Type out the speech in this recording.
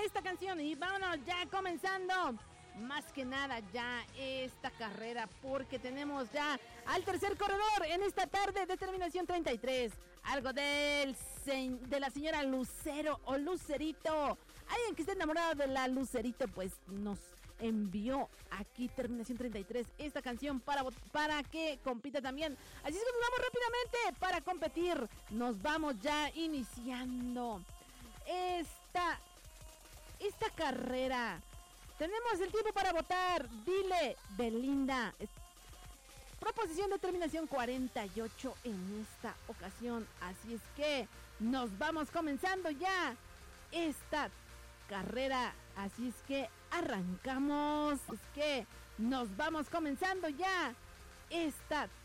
esta canción y vámonos ya comenzando. Más que nada ya esta carrera, porque tenemos ya al tercer corredor en esta tarde de terminación 33. Algo de la señora Lucero o Lucerito. Alguien que esté enamorado de la Lucerito, pues nos envió aquí terminación 33 esta canción para que compita también. Así es que nos vamos rápidamente para competir. Nos vamos ya iniciando esta carrera. Tenemos el tiempo para votar. Dile, Belinda. Proposición de terminación 48 en esta ocasión. Así es que nos vamos comenzando ya esta carrera. Así es que arrancamos. Es que nos vamos comenzando ya esta